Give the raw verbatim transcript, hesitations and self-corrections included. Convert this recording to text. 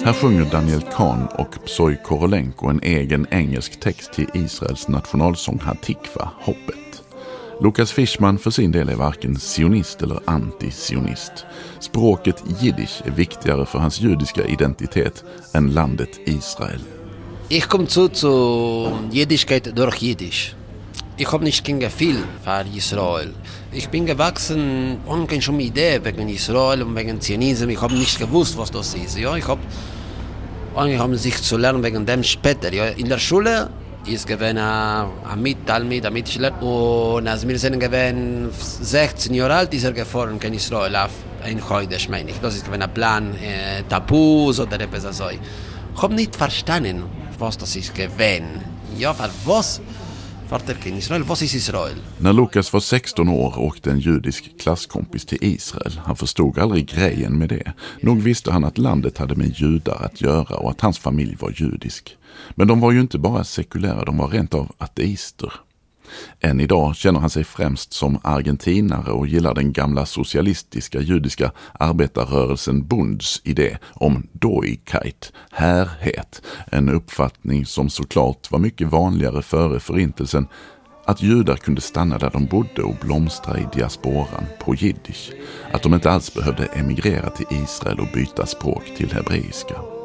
Här sjunger Daniel Kahn och Psy Korolenko en egen engelsk text till Israels nationalsång Hatikva, hoppet. Lukas Fishman för sin del är varken sionist eller anti-sionist. Språket jiddisch är viktigare för hans judiska identitet än landet Israel. Ich komme zu zu Jiddischkeit durch Jiddisch. Ich habe nicht kein Gefühl für Israel. Ich bin gewachsen ohne keine schon Idee wegen Israel und wegen Zionismus. Ich habe nicht gewusst, was das ist. Ja, ich habe angefangen, sich zu lernen wegen dem später. Ja, in der Schule ist gewesen ein Mittalmid, ein Mitschüler. Und als wir sind gewesen sechzehn Jahre alt, ist er gefahren in Israel auf ein Heudisch, meine ich. Das ist gewesen ein Plan, äh, Tabus oder etwas so. Ich habe nicht verstanden, was das ist gewesen. Ja, für was? Israel. Vad är Israel? När Lukas var sexton år åkte en judisk klasskompis till Israel. Han förstod aldrig grejen med det. Nog visste han att landet hade med judar att göra och att hans familj var judisk. Men de var ju inte bara sekulära, de var rent av ateister. Än idag känner han sig främst som argentinare och gillar den gamla socialistiska judiska arbetarrörelsen Bunds idé om Doigkeit, härhet, en uppfattning som såklart var mycket vanligare före förintelsen, att judar kunde stanna där de bodde och blomstra i diasporan på jiddisch, att de inte alls behövde emigrera till Israel och byta språk till hebreiska.